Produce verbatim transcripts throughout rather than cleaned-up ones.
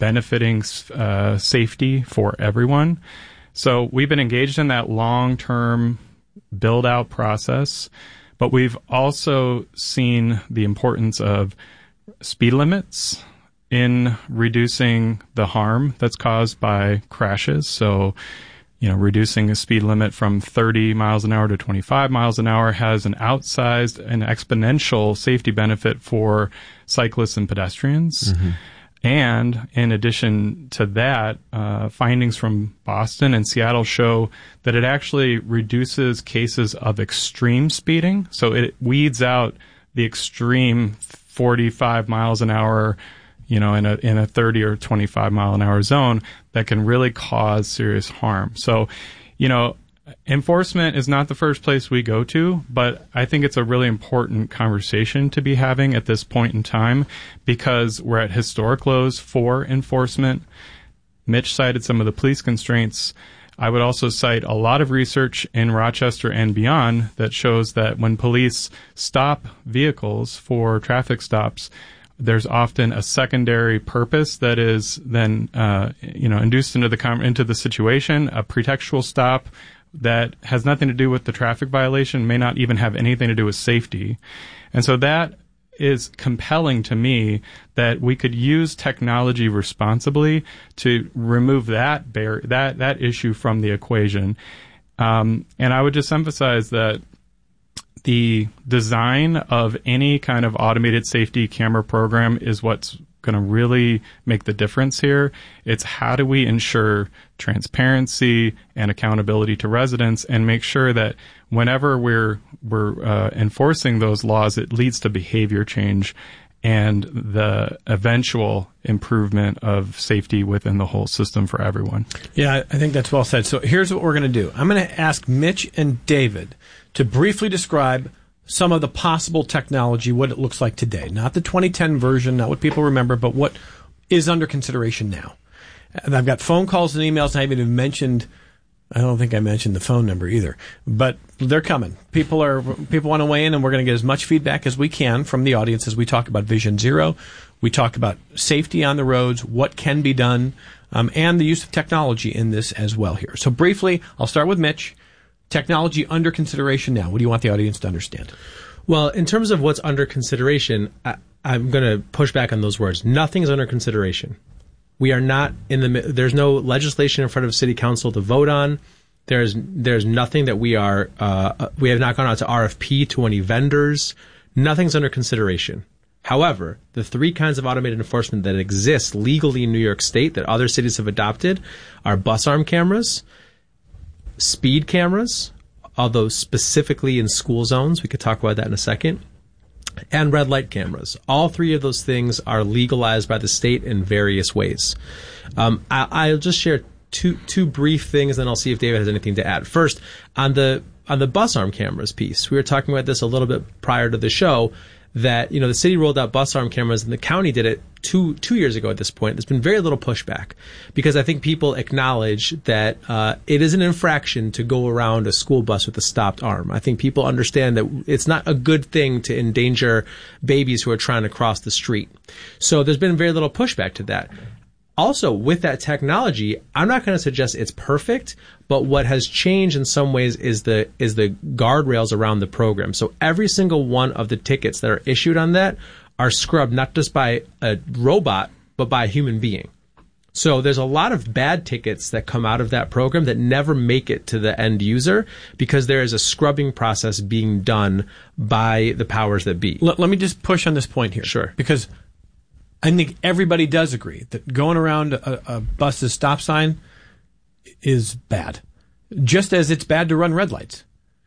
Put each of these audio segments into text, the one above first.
benefiting uh, safety for everyone. So we've been engaged in that long-term build-out process, but we've also seen the importance of speed limits in reducing the harm that's caused by crashes. So, you know, reducing a speed limit from thirty miles an hour to twenty-five miles an hour has an outsized and exponential safety benefit for cyclists and pedestrians. Mm-hmm. And in addition to that, uh, findings from Boston and Seattle show that it actually reduces cases of extreme speeding. So it weeds out the extreme forty-five miles an hour, you know, in a in a thirty or twenty-five mile an hour zone that can really cause serious harm. So, you know, enforcement is not the first place we go to, but I think it's a really important conversation to be having at this point in time because we're at historic lows for enforcement. Mitch cited some of the police constraints. I would also cite a lot of research in Rochester and beyond that shows that when police stop vehicles for traffic stops, there's often a secondary purpose that is then, uh, you know, induced into the com- into the situation, a pretextual stop that has nothing to do with the traffic violation, may not even have anything to do with safety. And so that is compelling to me that we could use technology responsibly to remove that bar- that that issue from the equation. Um, and I would just emphasize that the design of any kind of automated safety camera program is what's going to really make the difference here. It's how do we ensure transparency and accountability to residents and make sure that whenever we're we're uh, enforcing those laws, it leads to behavior change and the eventual improvement of safety within the whole system for everyone. Yeah, I think that's well said. So here's what we're going to do. I'm going to ask Mitch and David to briefly describe some of the possible technology, what it looks like today. Not the twenty ten version, not what people remember, but what is under consideration now. And I've got phone calls and emails, and I haven't even mentioned, I don't think I mentioned the phone number either, but they're coming. People are people want to weigh in, and we're going to get as much feedback as we can from the audience as we talk about Vision Zero. We talk about safety on the roads, what can be done, um, and the use of technology in this as well here. So briefly, I'll start with Mitch. Technology under consideration now. What do you want the audience to understand? Well, in terms of what's under consideration, I, I'm going to push back on those words. Nothing's under consideration. We are not in the. There's no legislation in front of City Council to vote on. There's there's nothing that we are. Uh, we have not gone out to R F P to any vendors. Nothing's under consideration. However, the three kinds of automated enforcement that exist legally in New York State that other cities have adopted are bus arm cameras, speed cameras, although specifically in school zones. We could talk about that in a second. And red light cameras. All three of those things are legalized by the state in various ways. Um, I, I'll just share two two brief things, then I'll see if David has anything to add. First, on the on the bus arm cameras piece, we were talking about this a little bit prior to the show. That, you know, the city rolled out bus arm cameras and the county did it two two years ago at this point. There's been very little pushback because I think people acknowledge that uh, it is an infraction to go around a school bus with a stopped arm. I think people understand that it's not a good thing to endanger babies who are trying to cross the street. So there's been very little pushback to that. Also, with that technology, I'm not going to suggest it's perfect, but what has changed in some ways is the is the guardrails around the program. So every single one of the tickets that are issued on that are scrubbed not just by a robot, but by a human being. So there's a lot of bad tickets that come out of that program that never make it to the end user because there is a scrubbing process being done by the powers that be. Let, let me just push on this point here. Sure. Because I think everybody does agree that going around a, a bus's stop sign is bad, just as it's bad to run red lights.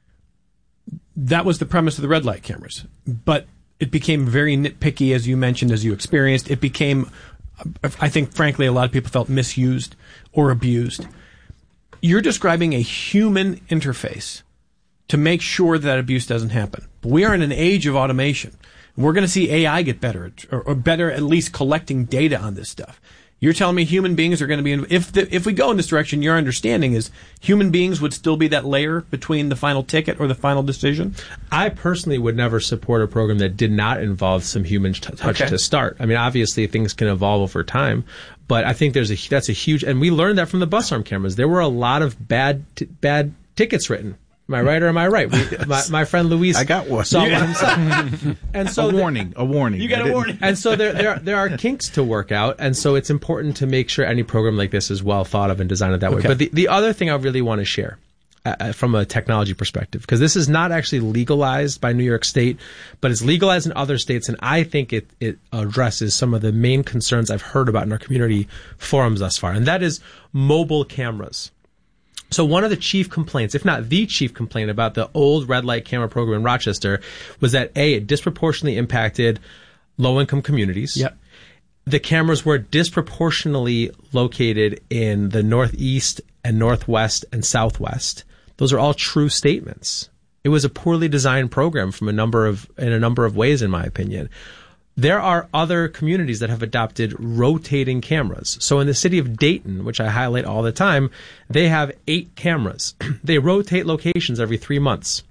That was the premise of the red light cameras. But it became very nitpicky, as you mentioned, as you experienced. It became, I think, frankly, a lot of people felt misused or abused. You're describing a human interface to make sure that abuse doesn't happen. But we are in an age of automation. We're going to see A I get better, or, or better at least collecting data on this stuff. You're telling me human beings are going to be in, if the, if we go in this direction, your understanding is human beings would still be that layer between the final ticket or the final decision? I personally would never support a program that did not involve some human t- touch Okay. to start. I mean, obviously things can evolve over time, but I think there's a that's a huge, and we learned that from the bus arm cameras. There were a lot of bad t- bad tickets written. Am I right or am I right? We, my, my friend Luis I got one. saw one himself. And so a the- warning, a warning. You got I a didn't- warning. and so there, there, there are kinks to work out, and so it's important to make sure any program like this is well thought of and designed that way. Okay. But the, the other thing I really want to share uh, from a technology perspective, because this is not actually legalized by New York State, but it's legalized in other states, and I think it, it addresses some of the main concerns I've heard about in our community forums thus far, and that is mobile cameras. So one of the chief complaints, if not the chief complaint about the old red light camera program in Rochester was that A, it disproportionately impacted low-income communities. Yep. The cameras were disproportionately located in the northeast and northwest and southwest. Those are all true statements. It was a poorly designed program from a number of in a number of ways, in my opinion. There are other communities that have adopted rotating cameras. So in the city of Dayton, which I highlight all the time, they have eight cameras. They rotate locations every three months.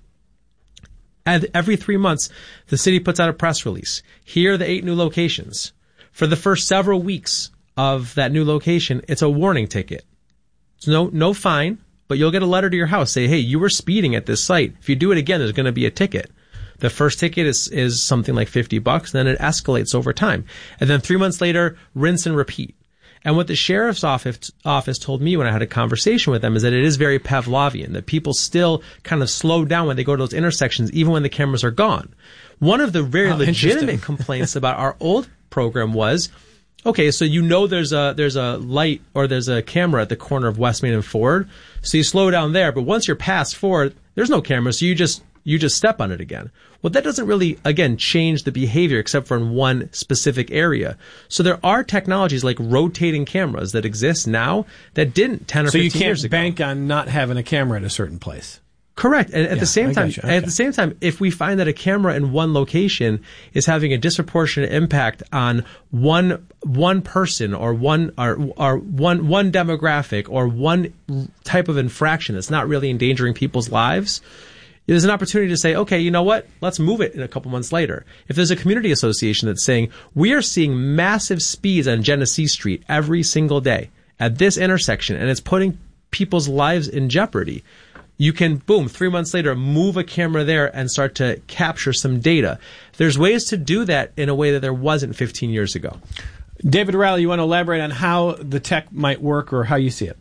And every three months, the city puts out a press release. Here are the eight new locations. For the first several weeks of that new location, it's a warning ticket. It's no, no fine, but you'll get a letter to your house say, hey, you were speeding at this site. If you do it again, there's going to be a ticket. The first ticket is, is something like fifty bucks, and then it escalates over time. And then three months later, rinse and repeat. And what the sheriff's office, office told me when I had a conversation with them is that it is very Pavlovian, that people still kind of slow down when they go to those intersections, even when the cameras are gone. One of the very Oh, legitimate interesting. complaints about our old program was, okay, so you know there's a there's a light or there's a camera at the corner of West Main and Ford, so you slow down there, but once you're past Ford, there's no camera, so you just you just step on it again. Well, that doesn't really, again, change the behavior except for in one specific area. So there are technologies like rotating cameras that exist now that didn't ten or So you fifteen years can't ago. bank on not having a camera at a certain place. Correct. And at Yeah, the same I time, gotcha. Okay. at the same time, if we find that a camera in one location is having a disproportionate impact on one one person or one or, or one one demographic or one type of infraction that's not really endangering people's lives, there's an opportunity to say, okay, you know what? Let's move it in a couple months later. If there's a community association that's saying, we are seeing massive speeds on Genesee Street every single day at this intersection, and it's putting people's lives in jeopardy, you can, boom, three months later, move a camera there and start to capture some data. There's ways to do that in a way that there wasn't fifteen years ago. David Riley, you want to elaborate on how the tech might work or how you see it?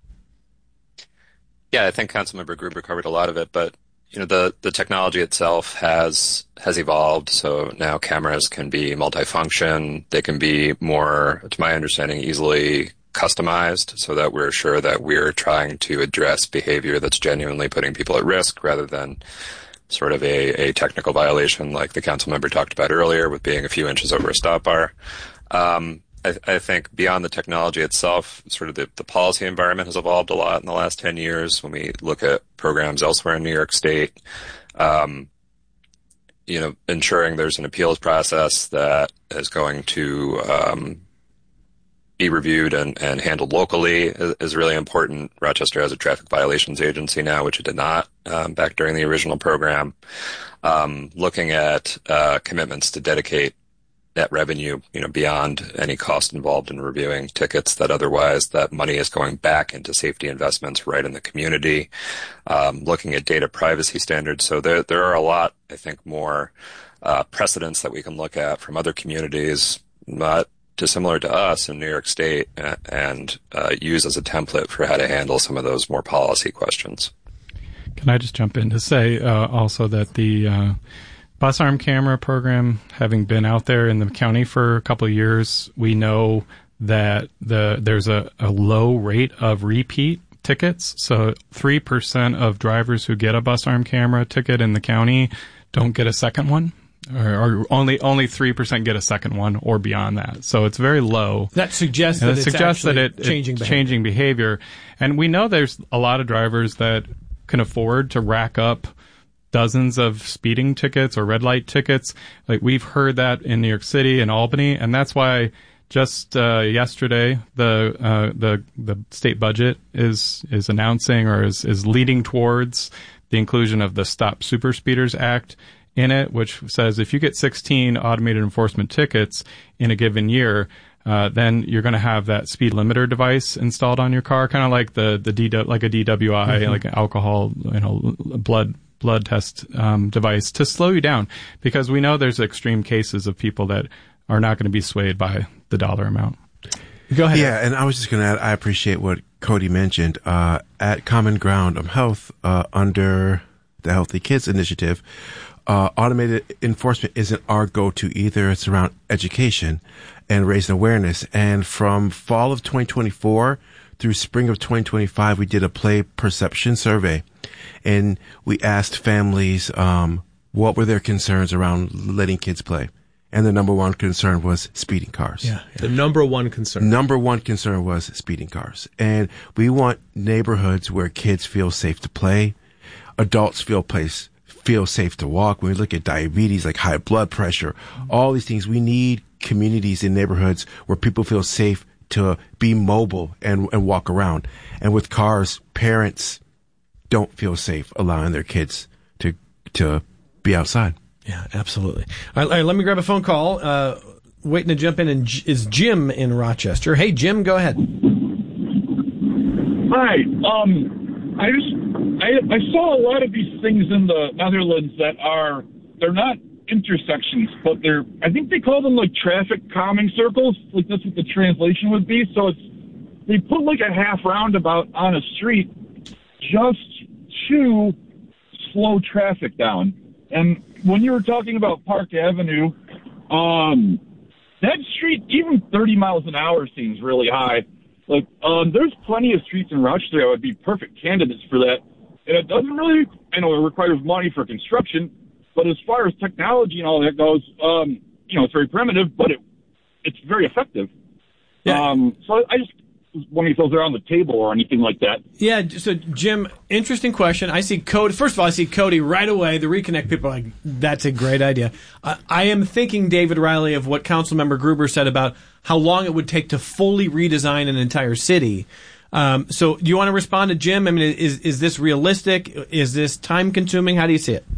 Yeah, I think Councilmember Gruber covered a lot of it, but you know, the, the technology itself has has evolved. So now cameras can be multifunction. They can be more, to my understanding, easily customized so that we're sure that we're trying to address behavior that's genuinely putting people at risk rather than sort of a, a technical violation like the council member talked about earlier with being a few inches over a stop bar. Um, I, I think beyond the technology itself, sort of the, the policy environment has evolved a lot in the last ten years when we look at programs elsewhere in New York State. Um, you know, ensuring there's an appeals process that is going to um, be reviewed and, and handled locally is, is really important. Rochester has a traffic violations agency now, which it did not um, back during the original program. Um, looking at uh, commitments to dedicate net revenue, you know, beyond any cost involved in reviewing tickets, that otherwise that money is going back into safety investments right in the community. Um, looking at data privacy standards. So there, there are a lot, I think, more uh, precedents that we can look at from other communities, not dissimilar to us in New York State, and uh, use as a template for how to handle some of those more policy questions. Can I just jump in to say uh, also that the uh, bus arm camera program, having been out there in the county for a couple of years, we know that the there's a, a low rate of repeat tickets. So three percent of drivers who get a bus arm camera ticket in the county don't get a second one. Or, or only only three percent get a second one, or beyond that. So it's very low. That suggests And that it it's suggests that actually it, changing it's behavior. changing behavior. And we know there's a lot of drivers that can afford to rack up dozens of speeding tickets or red light tickets. Like we've heard that in New York City and Albany, and that's why just uh, yesterday, the uh, the the state budget is is announcing or is is leading towards the inclusion of the Stop Super Speeders Act in it, which says if you get sixteen automated enforcement tickets in a given year, uh, then you're going to have that speed limiter device installed on your car, kind of like the the D, like a D W I, mm-hmm. like an alcohol, you know, blood blood test um, device to slow you down, because we know there's extreme cases of people that are not going to be swayed by the dollar amount. Go ahead. Yeah, and I was just going to add, I appreciate what Cody mentioned. Uh, at Common Ground um, Health, uh, under the Healthy Kids Initiative, uh, automated enforcement isn't our go-to either. It's around education and raising awareness. And from fall of twenty twenty-four through spring of twenty twenty-five, we did a play perception survey. And we asked families um, what were their concerns around letting kids play. And the number one concern was speeding cars. Yeah, yeah. The number one concern. Number one concern was speeding cars. And we want neighborhoods where kids feel safe to play, adults feel place feel safe to walk. When we look at diabetes, like high blood pressure, all these things, we need communities in neighborhoods where people feel safe to be mobile and, and walk around. And with cars, parents don't feel safe allowing their kids to to be outside. Yeah, absolutely. All right, all right, let me grab a phone call. Uh, waiting to jump in and J- is Jim in Rochester. Hey, Jim, go ahead. Hi. Um, I just I, I saw a lot of these things in the Netherlands that are they're not intersections, but they're I think they call them like traffic calming circles. Like that's what the translation would be. So it's they put like a half roundabout on a street just to slow traffic down. And when you were talking about Park Avenue, um, that street, even thirty miles an hour seems really high. Like, um, there's plenty of streets in Rochester that would be perfect candidates for that. And it doesn't really, I know it requires money for construction, but as far as technology and all that goes, um, you know, it's very primitive, but it it's very effective. Yeah. Um, so I just was wondering if those are on the table or anything like that. Yeah, so Jim, interesting question. I see Cody. First of all, I see Cody right away. The Reconnect people are like, that's a great idea. Uh, I am thinking, David Riley, of what Councilmember Gruber said about how long it would take to fully redesign an entire city. Um, so do you want to respond to Jim? I mean, is is this realistic? Is this time consuming? How do you see it?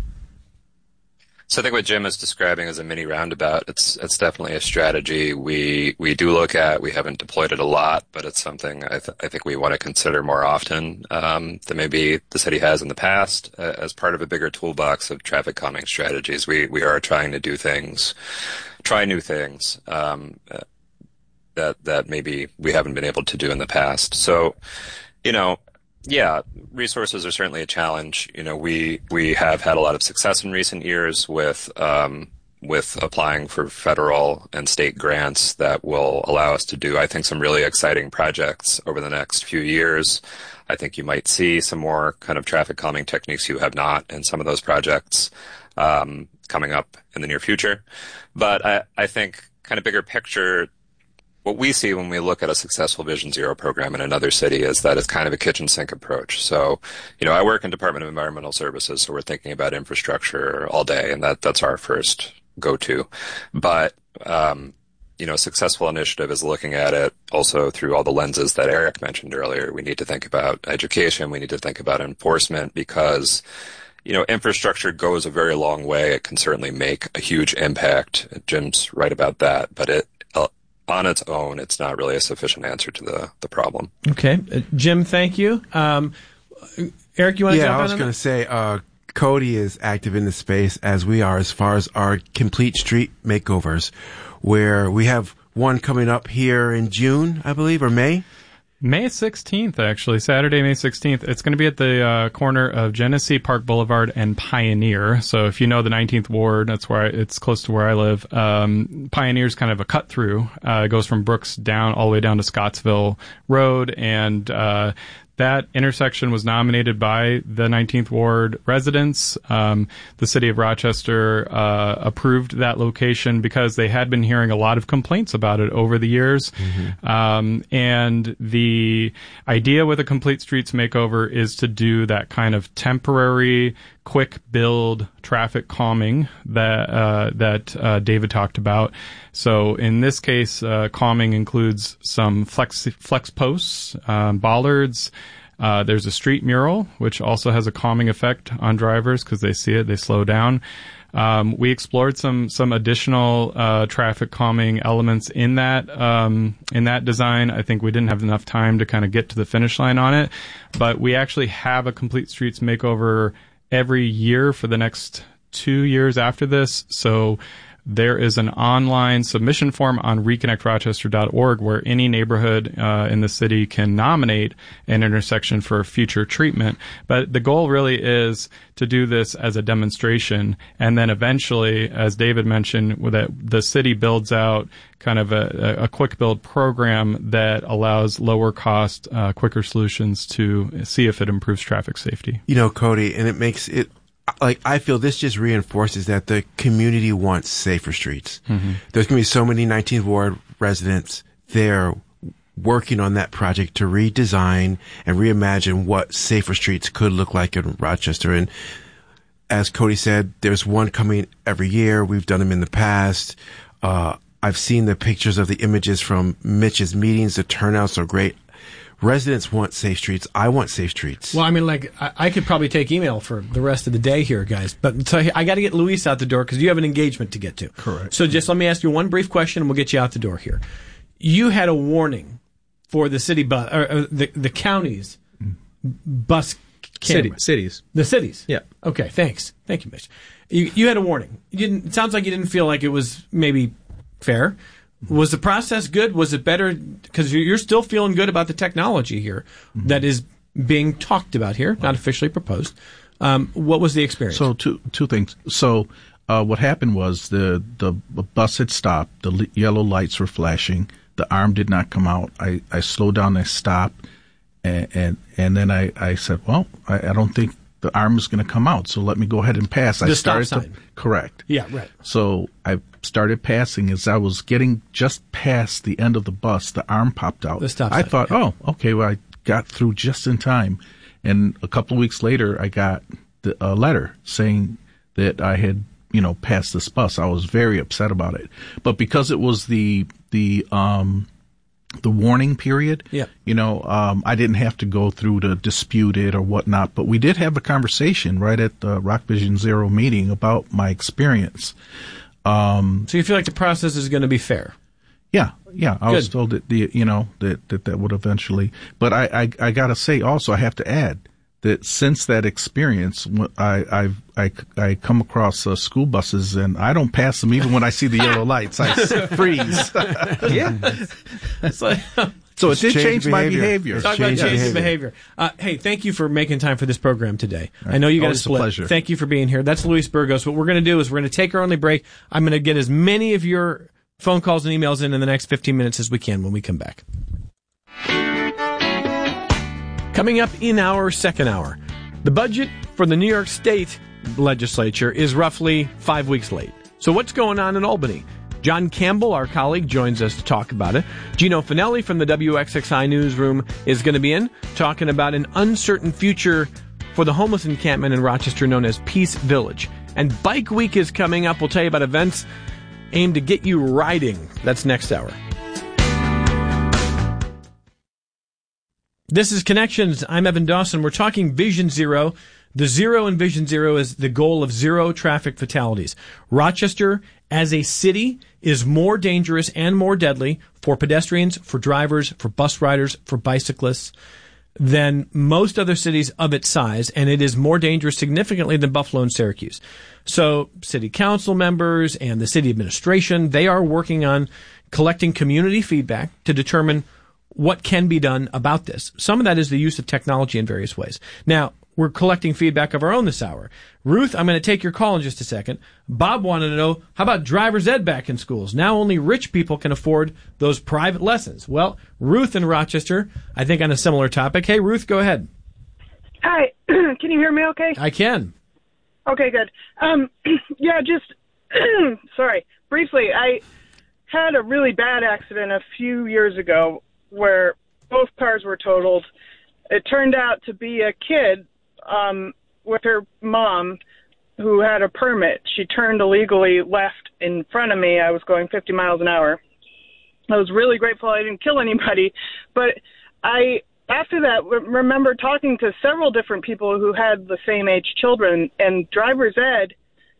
So I think what Jim is describing is a mini roundabout. It's it's definitely a strategy we we do look at. We haven't deployed it a lot, but it's something I, th- I think we want to consider more often um, than maybe the city has in the past uh, as part of a bigger toolbox of traffic calming strategies. We we are trying to do things, try new things um, uh, that that maybe we haven't been able to do in the past. So, you know. Yeah, resources are certainly a challenge. You know, we we have had a lot of success in recent years with um, with applying for federal and state grants that will allow us to do, I think, some really exciting projects over the next few years. I think you might see some more kind of traffic calming techniques you have not in some of those projects um, coming up in the near future. But I, I think kind of bigger picture, what we see when we look at a successful Vision Zero program in another city is that it's kind of a kitchen sink approach. So, you know, I work in Department of Environmental Services, so we're thinking about infrastructure all day, and that that's our first go-to. But, um, you know, a successful initiative is looking at it also through all the lenses that Eric mentioned earlier. We need to think about education. We need to think about enforcement because, you know, infrastructure goes a very long way. It can certainly make a huge impact. Jim's right about that, but it, on its own, it's not really a sufficient answer to the, the problem. Okay. Uh, Jim, thank you. Um, Eric, you want to yeah, jump in? Yeah, I was going to say, uh, Cody is active in the space as we are as far as our complete street makeovers, where we have one coming up here in June, I believe, or May. May sixteenth, actually, Saturday, May sixteenth. It's going to be at the uh, corner of Genesee Park Boulevard and Pioneer. So if you know the nineteenth Ward, that's where I, it's close to where I live. Um, Pioneer's kind of a cut through. Uh, it goes from Brooks down all the way down to Scottsville Road, and uh, that intersection was nominated by the nineteenth Ward residents. Um, the city of Rochester uh, approved that location because they had been hearing a lot of complaints about it over the years. Mm-hmm. Um, and the idea with a Complete Streets makeover is to do that kind of temporary, quick build traffic calming that uh, that uh, David talked about. So in this case, uh, calming includes some flex flex posts, um, bollards. Uh, there's a street mural, which also has a calming effect on drivers because they see it, they slow down. Um, we explored some some additional uh, traffic calming elements in that um, in that design. I think we didn't have enough time to kind of get to the finish line on it, but we actually have a Complete Streets makeover every year for the next two years after this. So there is an online submission form on reconnect rochester dot org where any neighborhood uh, in the city can nominate an intersection for future treatment. But the goal really is to do this as a demonstration, and then eventually, as David mentioned, that the city builds out kind of a, a quick build program that allows lower cost, uh, quicker solutions to see if it improves traffic safety. You know, Cody, and it makes it, like, I feel this just reinforces that the community wants safer streets. Mm-hmm. There's going to be so many nineteenth Ward residents there working on that project to redesign and reimagine what safer streets could look like in Rochester. And as Cody said, there's one coming every year. We've done them in the past. Uh, I've seen the pictures of the images from Mitch's meetings. The turnouts are great. Residents want safe streets. I want safe streets. Well, I mean, like, I, I could probably take email for the rest of the day here, guys. But so I got to get Luis out the door because you have an engagement to get to. Correct. So just let me ask you one brief question, and we'll get you out the door here. You had a warning for the city bus, or, or the the county's bus camera. City, cities. The cities. Yeah. Okay. Thanks. Thank you, Mitch. You you had a warning. You didn't. It sounds like you didn't feel like it was maybe fair. Was the process good? Was it better? Because you're still feeling good about the technology here mm-hmm. that is being talked about here, not officially proposed. Um, what was the experience? So two two things. So uh, what happened was the the bus had stopped. The li- yellow lights were flashing. The arm did not come out. I, I slowed down. I stopped, and and, and then I, I said, well, I, I don't think the arm is going to come out. So let me go ahead and pass. The I stop started sign. To, correct. Yeah, right. So I started passing. As I was getting just past the end of the bus, the arm popped out. The stop I sign, thought, yeah. oh, okay, well, I got through just in time. And a couple of weeks later, I got the, a letter saying that I had, you know, passed this bus. I was very upset about it. But because it was the the um the warning period, yeah. you know, um, I didn't have to go through to dispute it or whatnot. But we did have a conversation right at the Rock Vision Zero meeting about my experience. Um, so you feel like the process is going to be fair? Yeah, yeah. I Good. was told that the you know that that, that would eventually. But I I, I got to say also, I have to add that since that experience, I I've, I I come across uh, school buses and I don't pass them even when I see the yellow lights. I freeze. Yeah. It's like, so it did change change my behavior. behavior. talk about changing behavior. Uh, hey, thank you for making time for this program today. Right. I know you got to Always a split. pleasure. Thank you for being here. That's Luis Burgos. What we're going to do is we're going to take our only break. I'm going to get as many of your phone calls and emails in in the next fifteen minutes as we can when we come back. Coming up in our second hour, the budget for the New York State legislature is roughly five weeks late. So what's going on in Albany? John Campbell, our colleague, joins us to talk about it. Gino Finelli from the W X X I newsroom is going to be in, talking about an uncertain future for the homeless encampment in Rochester known as Peace Village. And Bike Week is coming up. We'll tell you about events aimed to get you riding. That's next hour. This is Connections. I'm Evan Dawson. We're talking Vision Zero. The zero in Vision Zero is the goal of zero traffic fatalities. Rochester, as a city, is more dangerous and more deadly for pedestrians, for drivers, for bus riders, for bicyclists than most other cities of its size, and it is more dangerous significantly than Buffalo and Syracuse. So city council members and the city administration, they are working on collecting community feedback to determine what can be done about this. Some of that is the use of technology in various ways. Now, we're collecting feedback of our own this hour. Ruth, I'm going to take your call in just a second. Bob wanted to know, how about driver's ed back in schools? Now only rich people can afford those private lessons. Well, Ruth in Rochester, I think on a similar topic. Hey, Ruth, go ahead. Hi. Can you hear me okay? I can. Okay, good. Um, yeah, just, sorry, briefly, I had a really bad accident a few years ago where both cars were totaled. It turned out to be a kid um, with her mom who had a permit. She turned illegally left in front of me. I was going fifty miles an hour. I was really grateful I didn't kill anybody, but I... After that, remember talking to several different people who had the same age children, and driver's ed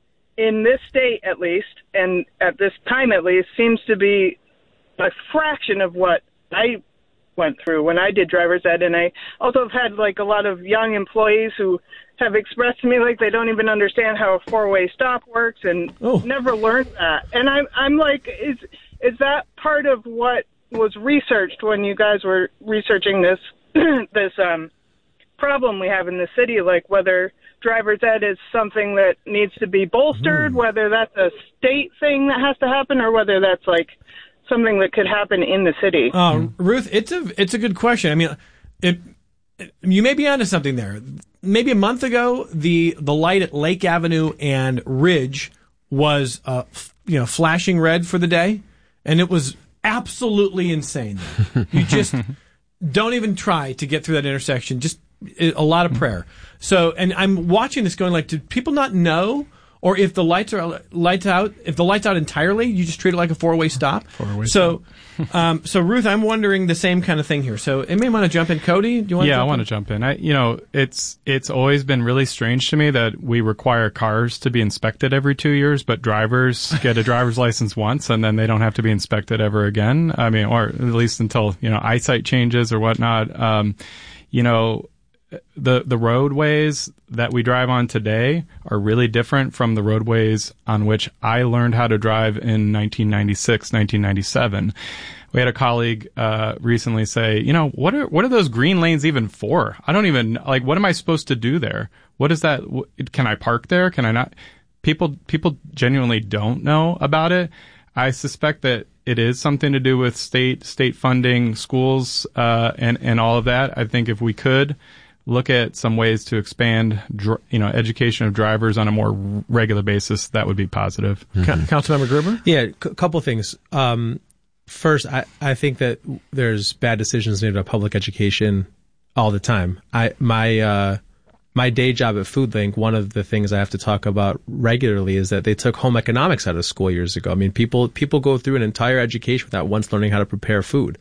in this state at least, and at this time at least, seems to be a fraction of what I went through when I did driver's ed. And I also have had like a lot of young employees who have expressed to me like they don't even understand how a four-way stop works and oh. never learned that. And I'm, I'm like, is is that part of what was researched when you guys were researching this this um, problem we have in the city, like whether driver's ed is something that needs to be bolstered, mm. whether that's a state thing that has to happen, or whether that's like something that could happen in the city? Uh, mm. Ruth, it's a it's a good question. I mean, it, it, you may be onto something there. Maybe a month ago, the the light at Lake Avenue and Ridge was uh, f- you know flashing red for the day, and it was absolutely insane. You just don't even try to get through that intersection. Just a lot of prayer. So, and I'm watching this going like, do people not know? Or if the lights are lights out, if the lights out entirely, you just treat it like a four-way stop. Four-way so, um, so Ruth, I'm wondering the same kind of thing here. So, anybody want to jump in? Cody, do you want? Yeah, to I want to jump in. I, you know, it's it's always been really strange to me that we require cars to be inspected every two years, but drivers get a driver's license once and then they don't have to be inspected ever again. I mean, or at least until you know eyesight changes or whatnot. Um, you know. The the roadways that we drive on today are really different from the roadways on which I learned how to drive in nineteen ninety-six, nineteen ninety-seven. We had a colleague uh, recently say, you know, what are what are those green lanes even for? I don't even like. What am I supposed to do there? What is that? Can I park there? Can I not? People people genuinely don't know about it. I suspect that it is something to do with state state funding, schools, uh, and and all of that. I think if we could look at some ways to expand, you know, education of drivers on a more regular basis, that would be positive. Mm-hmm. Councilmember Gruber? Yeah, a c- couple things. Um, first, I, I think that there's bad decisions made about public education all the time. I my uh, my day job at FoodLink, one of the things I have to talk about regularly is that they took home economics out of school years ago. I mean, people people go through an entire education without once learning how to prepare food.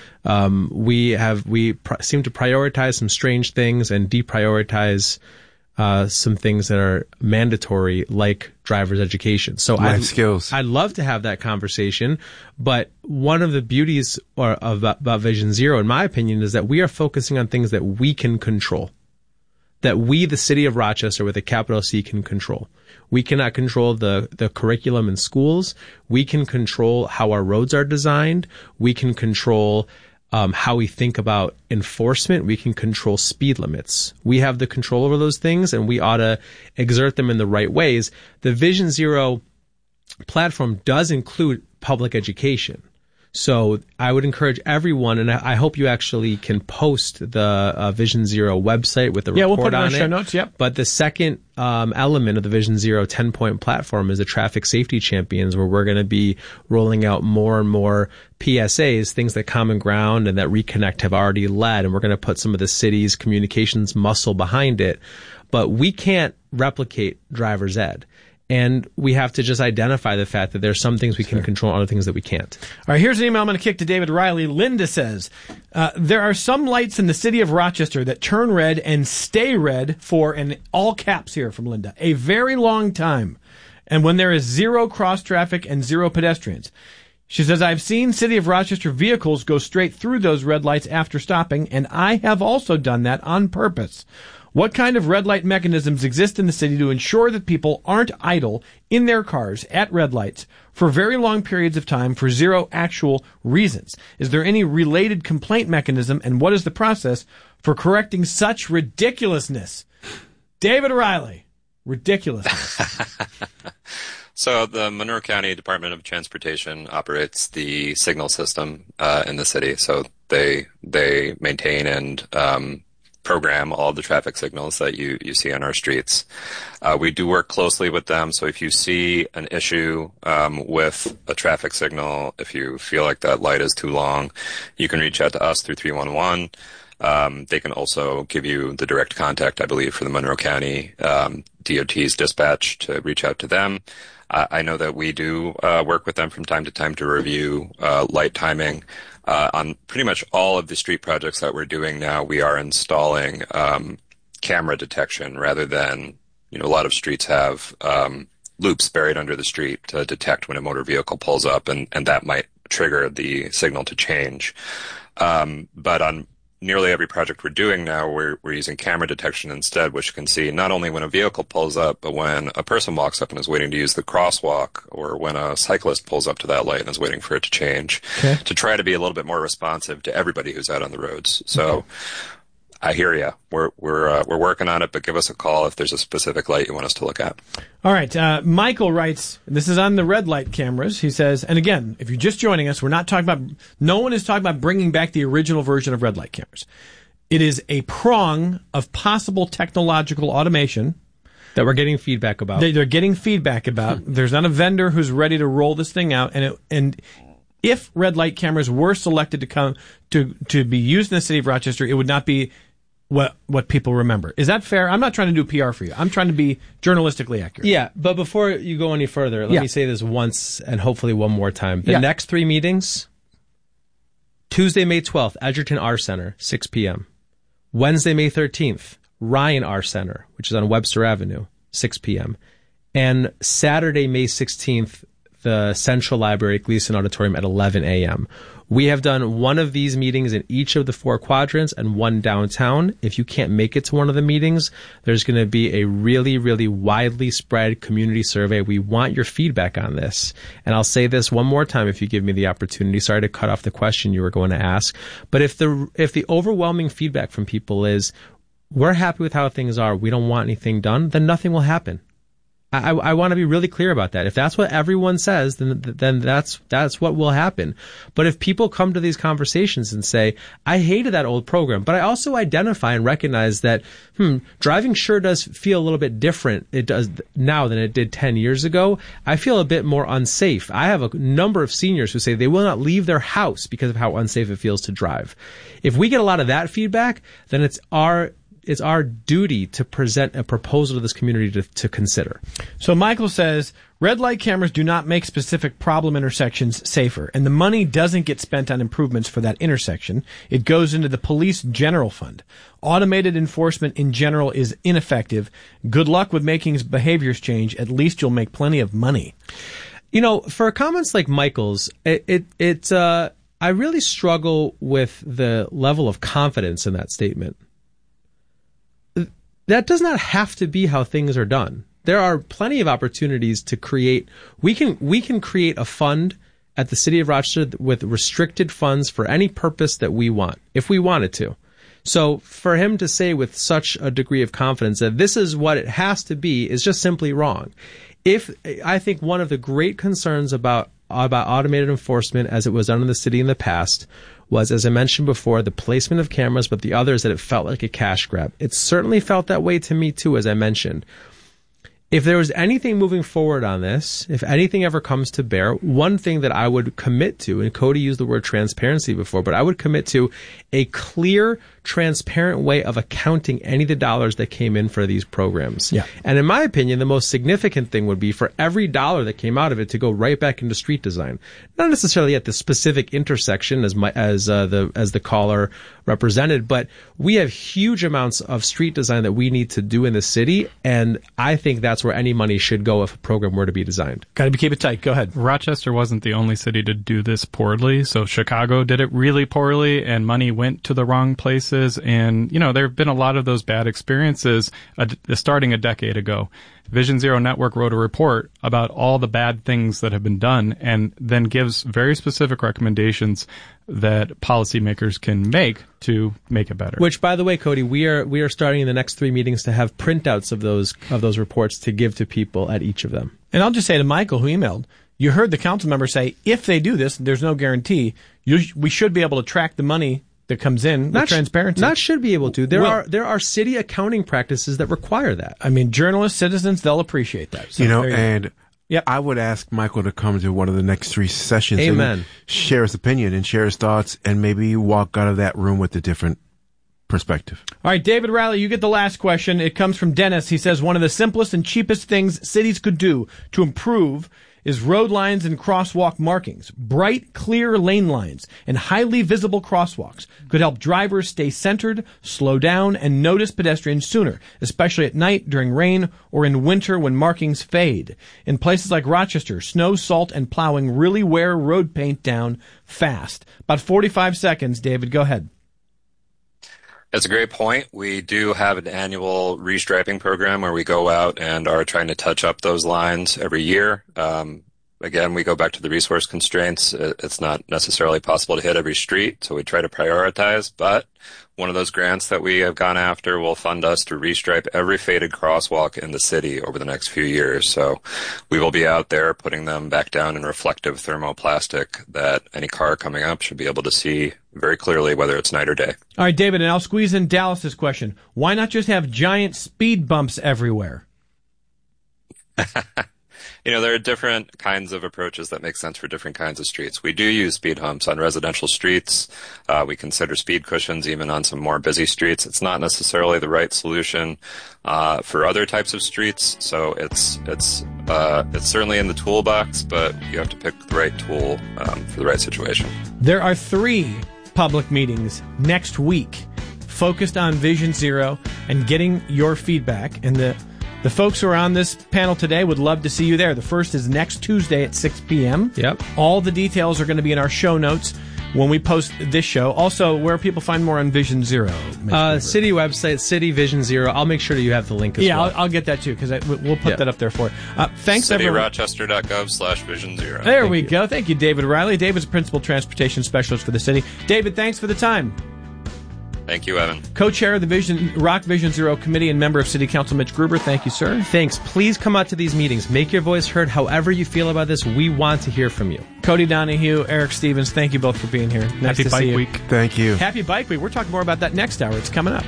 Um, we have we pr- seem to prioritize some strange things and deprioritize uh, some things that are mandatory, like driver's education. So life I'd, skills. I'd love to have that conversation, but one of the beauties or, of, about Vision Zero, in my opinion, is that we are focusing on things that we can control, that we, the city of Rochester, with a capital C, can control. We cannot control the, the curriculum in schools. We can control how our roads are designed. We can control Um, how we think about enforcement. We can control speed limits. We have the control over those things, and we ought to exert them in the right ways. The Vision Zero platform does include public education. So I would encourage everyone, and I hope you actually can post the uh, Vision Zero website with the yeah, report we'll put it on in our show notes, yep. But the second um, element of the Vision Zero ten-point platform is the Traffic Safety Champions, where we're going to be rolling out more and more P S As, things that Common Ground and that Reconnect have already led, and we're going to put some of the city's communications muscle behind it. But we can't replicate driver's ed. And we have to just identify the fact that there's some things we can control, other things that we can't. All right, here's an email I'm going to kick to David Riley. Linda says, uh, there are some lights in the city of Rochester that turn red and stay red for, and all caps here from Linda, a very long time. And when there is zero cross traffic and zero pedestrians. She says, I've seen City of Rochester vehicles go straight through those red lights after stopping, and I have also done that on purpose. What kind of red light mechanisms exist in the city to ensure that people aren't idle in their cars at red lights for very long periods of time for zero actual reasons? Is there any related complaint mechanism, and what is the process for correcting such ridiculousness? David O'Reilly, ridiculousness. So the Monroe County Department of Transportation operates the signal system uh, in the city. So they they maintain and um, program all the traffic signals that you, you see on our streets. Uh, we do work closely with them. So if you see an issue um, with a traffic signal, if you feel like that light is too long, you can reach out to us through three one one. Um, they can also give you the direct contact, I believe, for the Monroe County um, D O T's dispatch to reach out to them. Uh, I know that we do uh, work with them from time to time to review uh, light timing. Uh, on pretty much all of the street projects that we're doing now, we are installing um, camera detection rather than, you know, a lot of streets have um, loops buried under the street to detect when a motor vehicle pulls up, and, and that might trigger the signal to change. Um, but on nearly every project we're doing now, we're, we're using camera detection instead, which can see not only when a vehicle pulls up, but when a person walks up and is waiting to use the crosswalk, or when a cyclist pulls up to that light and is waiting for it to change, okay, to try to be a little bit more responsive to everybody who's out on the roads. So okay. I hear you. We're we're uh, we're working on it, but give us a call if there's a specific light you want us to look at. All right. Uh, Michael writes, this is on the red light cameras. He says, and again, if you're just joining us, we're not talking about, no one is talking about bringing back the original version of red light cameras. It is a prong of possible technological automation that we're getting feedback about. They, they're getting feedback about. There's not a vendor who's ready to roll this thing out, and it, and if red light cameras were selected to come to to be used in the city of Rochester, it would not be what what people remember. Is that fair? I'm not trying to do P R for you. I'm trying to be journalistically accurate. Yeah, but before you go any further, let yeah. me say this once and hopefully one more time. The yeah. next three meetings, Tuesday, May twelfth, Edgerton R Center, six p.m. Wednesday, May thirteenth, Ryan R Center, which is on Webster Avenue, six p.m. And Saturday, May sixteenth, the Central Library, Gleason Auditorium at eleven a.m. We have done one of these meetings in each of the four quadrants and one downtown. If you can't make it to one of the meetings, there's going to be a really, really widely spread community survey. We want your feedback on this. And I'll say this one more time if you give me the opportunity. Sorry to cut off the question you were going to ask. But if the if the overwhelming feedback from people is, we're happy with how things are, we don't want anything done, then nothing will happen. I, I want to be really clear about that. If that's what everyone says, then then that's that's what will happen. But if people come to these conversations and say, I hated that old program, but I also identify and recognize that, hmm, driving sure does feel a little bit different. It does now than it did ten years ago. I feel a bit more unsafe. I have a number of seniors who say they will not leave their house because of how unsafe it feels to drive. If we get a lot of that feedback, then it's our It's our duty to present a proposal to this community to, to consider. So Michael says, red light cameras do not make specific problem intersections safer, and the money doesn't get spent on improvements for that intersection. It goes into the police general fund. Automated enforcement in general is ineffective. Good luck with making behaviors change. At least you'll make plenty of money. You know, for comments like Michael's, it, it, it uh, I really struggle with the level of confidence in that statement. That does not have to be how things are done. There are plenty of opportunities to create. We can we can create a fund at the City of Rochester with restricted funds for any purpose that we want, if we wanted to. So for him to say with such a degree of confidence that this is what it has to be is just simply wrong. If I think one of the great concerns about about automated enforcement as it was done in the city in the past was, as I mentioned before, the placement of cameras, but the other is that it felt like a cash grab. It certainly felt that way to me too, as I mentioned. If there was anything moving forward on this, if anything ever comes to bear, one thing that I would commit to, and Cody used the word transparency before, but I would commit to a clear transparent way of accounting any of the dollars that came in for these programs. Yeah. And in my opinion, the most significant thing would be for every dollar that came out of it to go right back into street design. Not necessarily at the specific intersection as my, as uh, the as the caller represented, but we have huge amounts of street design that we need to do in the city, and I think that's where any money should go if a program were to be designed. Got to keep it tight. Go ahead. Rochester wasn't the only city to do this poorly. So Chicago did it really poorly, and money went to the wrong places. And, you know, there have been a lot of those bad experiences uh, starting a decade ago. Vision Zero Network wrote a report about all the bad things that have been done and then gives very specific recommendations that policymakers can make to make it better. Which, by the way, Cody, we are we are starting in the next three meetings to have printouts of those of those reports to give to people at each of them. And I'll just say to Michael, who emailed, you heard the council member say, if they do this, there's no guarantee. You, we should be able to track the money that comes in with Not sh- transparency. Not should be able to. There Well- are there are city accounting practices that require that. I mean, journalists, citizens, they'll appreciate that. So you know, there go. and Yep. I would ask Michael to come to one of the next three sessions Amen. and share his opinion and share his thoughts and maybe walk out of that room with a different perspective. All right, David Riley, you get the last question. It comes from Dennis. He says, one of the simplest and cheapest things cities could do to improve is road lines and crosswalk markings. Bright, clear lane lines and highly visible crosswalks could help drivers stay centered, slow down, and notice pedestrians sooner, especially at night, during rain, or in winter when markings fade. In places like Rochester, snow, salt, and plowing really wear road paint down fast. About forty-five seconds, David, go ahead. That's a great point. We do have an annual restriping program where we go out and are trying to touch up those lines every year. Um, again, we go back to the resource constraints. It's not necessarily possible to hit every street, so we try to prioritize. But one of those grants that we have gone after will fund us to restripe every faded crosswalk in the city over the next few years. So we will be out there putting them back down in reflective thermoplastic that any car coming up should be able to see very clearly whether it's night or day. All right, David, and I'll squeeze in Dallas's question. Why not just have giant speed bumps everywhere? You know, there are different kinds of approaches that make sense for different kinds of streets. We do use speed humps on residential streets. Uh, we consider speed cushions even on some more busy streets. It's not necessarily the right solution uh, for other types of streets. So it's it's uh, it's certainly in the toolbox, but you have to pick the right tool um, for the right situation. There are three public meetings next week focused on Vision Zero and getting your feedback. And the The folks who are on this panel today would love to see you there. The first is next Tuesday at six p.m. Yep. All the details are going to be in our show notes when we post this show. Also, where people find more on Vision Zero. Uh, city website, City Vision Zero. I'll make sure that you have the link as yeah, well. I'll, I'll get that too, because we'll put Yeah. that up there for it. Uh, thanks, everyone. cityrochester.gov slash vision zero. There Thank we you. go. Thank you, David Riley. David's Principal Transportation Specialist for the city. David, thanks for the time. Thank you, Evan. Co-chair of the Vision Rock Vision Zero Committee and member of City Council, Mitch Gruber. Thank you, sir. Thanks. Please come out to these meetings. Make your voice heard. However you feel about this, we want to hear from you. Cody Donahue, Eric Stevens, thank you both for being here. Nice Happy to Bike see you. Week. Thank you. Happy Bike Week. We're talking more about that next hour. It's coming up.